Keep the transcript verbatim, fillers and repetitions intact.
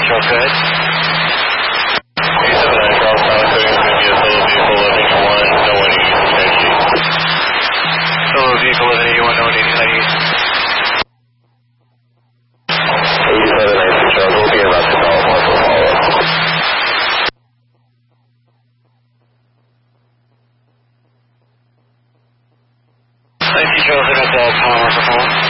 Charles, go ahead. eight seven nine Charles, pilot coding is going to be a solo vehicle living in one, no one eighty-eight. Solo vehicle eleven eighty-one, no one eighty-eight. eight seven nine Charles, we'll be about to call one for follow-up. nineteen Charles, about to call one for follow-up.